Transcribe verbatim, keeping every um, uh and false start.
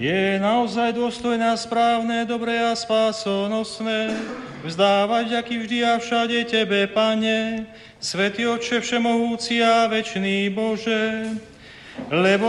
Je naozaj dôstojné a správne, dobré a spásonosné vzdávať vďaky vždy a všade Tebe, Pane, Svätý Otče všemohúci a večný Bože, lebo